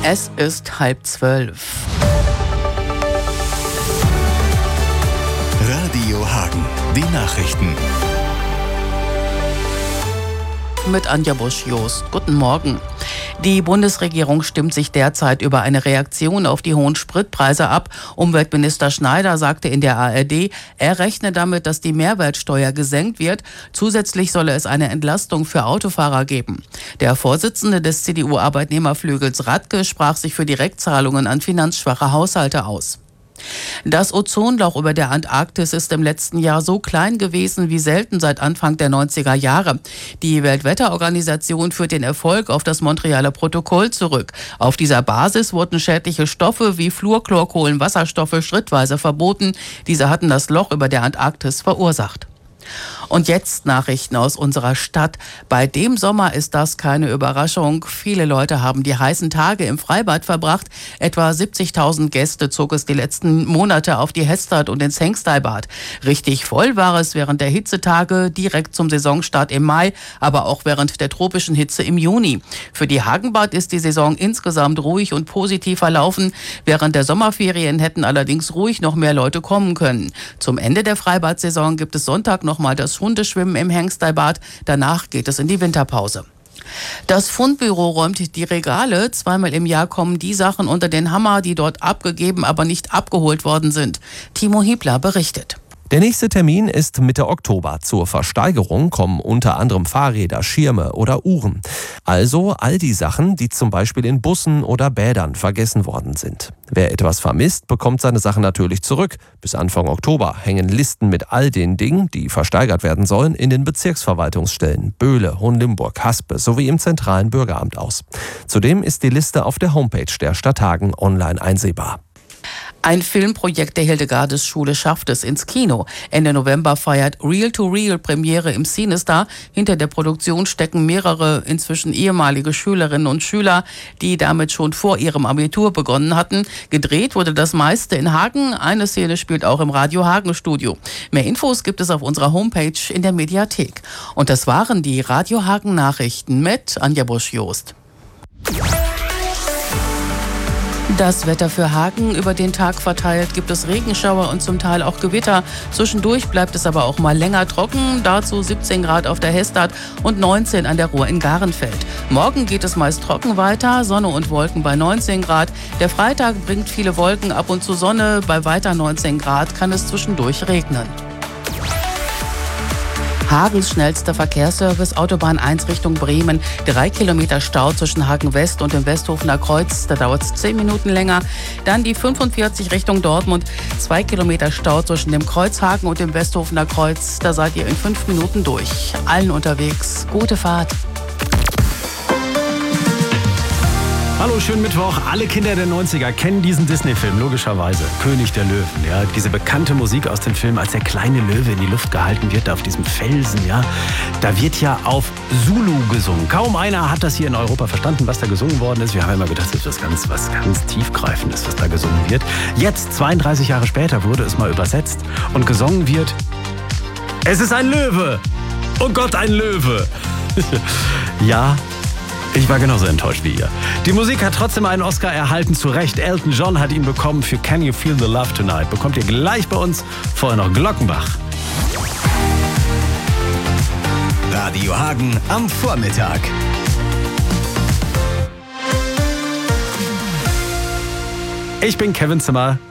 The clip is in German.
Es ist 11:30. Radio Hagen, die Nachrichten. Mit Anja Busch-Jost. Guten Morgen. Die Bundesregierung stimmt sich derzeit über eine Reaktion auf die hohen Spritpreise ab. Umweltminister Schneider sagte in der ARD, er rechne damit, dass die Mehrwertsteuer gesenkt wird. Zusätzlich solle es eine Entlastung für Autofahrer geben. Der Vorsitzende des CDU-Arbeitnehmerflügels Radke sprach sich für Direktzahlungen an finanzschwache Haushalte aus. Das Ozonloch über der Antarktis ist im letzten Jahr so klein gewesen wie selten seit Anfang der 90er Jahre. Die Weltwetterorganisation führt den Erfolg auf das Montrealer Protokoll zurück. Auf dieser Basis wurden schädliche Stoffe wie Fluorchlorkohlenwasserstoffe schrittweise verboten. Diese hatten das Loch über der Antarktis verursacht. Und jetzt Nachrichten aus unserer Stadt. Bei dem Sommer ist das keine Überraschung. Viele Leute haben die heißen Tage im Freibad verbracht. Etwa 70.000 Gäste zog es die letzten Monate auf die Hestad und ins Hengsteibad. Richtig voll war es während der Hitzetage direkt zum Saisonstart im Mai, aber auch während der tropischen Hitze im Juni. Für die Hagenbad ist die Saison insgesamt ruhig und positiv verlaufen. Während der Sommerferien hätten allerdings ruhig noch mehr Leute kommen können. Zum Ende der Freibad-Saison gibt es Sonntag nochmal das Hundeschwimmen im Hengsteibad. Danach geht es in die Winterpause. Das Fundbüro räumt die Regale. Zweimal im Jahr kommen die Sachen unter den Hammer, die dort abgegeben, aber nicht abgeholt worden sind. Timo Hiebler berichtet. Der nächste Termin ist Mitte Oktober. Zur Versteigerung kommen unter anderem Fahrräder, Schirme oder Uhren. Also all die Sachen, die zum Beispiel in Bussen oder Bädern vergessen worden sind. Wer etwas vermisst, bekommt seine Sachen natürlich zurück. Bis Anfang Oktober hängen Listen mit all den Dingen, die versteigert werden sollen, in den Bezirksverwaltungsstellen Böhle, Hohenlimburg, Haspe sowie im zentralen Bürgeramt aus. Zudem ist die Liste auf der Homepage der Stadt Hagen online einsehbar. Ein Filmprojekt der Hildegardes-Schule schafft es ins Kino. Ende November feiert Real to Real Premiere im CineStar. Hinter der Produktion stecken mehrere inzwischen ehemalige Schülerinnen und Schüler, die damit schon vor ihrem Abitur begonnen hatten. Gedreht wurde das meiste in Hagen. Eine Szene spielt auch im Radio Hagen Studio. Mehr Infos gibt es auf unserer Homepage in der Mediathek. Und das waren die Radio Hagen Nachrichten mit Anja Busch-Jost. Das Wetter für Hagen: über den Tag verteilt gibt es Regenschauer und zum Teil auch Gewitter. Zwischendurch bleibt es aber auch mal länger trocken. Dazu 17 Grad auf der Hestad und 19 an der Ruhr in Garenfeld. Morgen geht es meist trocken weiter, Sonne und Wolken bei 19 Grad. Der Freitag bringt viele Wolken, ab und zu Sonne. Bei weiter 19 Grad kann es zwischendurch regnen. Hagens schnellster Verkehrsservice, Autobahn 1 Richtung Bremen. 3 Kilometer Stau zwischen Hagen West und dem Westhofener Kreuz. Da dauert es 10 Minuten länger. Dann die 45 Richtung Dortmund. 2 Kilometer Stau zwischen dem Kreuzhagen und dem Westhofener Kreuz. Da seid ihr in 5 Minuten durch. Allen unterwegs gute Fahrt. Hallo, schönen Mittwoch. Alle Kinder der 90er kennen diesen Disney-Film, logischerweise. König der Löwen, ja. Diese bekannte Musik aus dem Film, als der kleine Löwe in die Luft gehalten wird, auf diesem Felsen, ja. Da wird ja auf Zulu gesungen. Kaum einer hat das hier in Europa verstanden, was da gesungen worden ist. Wir haben immer gedacht, das ist was ganz Tiefgreifendes, was da gesungen wird. Jetzt, 32 Jahre später, wurde es mal übersetzt und gesungen wird: Es ist ein Löwe! Oh Gott, ein Löwe! Ja, ich war genauso enttäuscht wie ihr. Die Musik hat trotzdem einen Oscar erhalten, zu Recht. Elton John hat ihn bekommen für Can You Feel the Love Tonight. Bekommt ihr gleich bei uns, vorher noch Glockenbach. Radio Hagen am Vormittag. Ich bin Kevin Zimmer.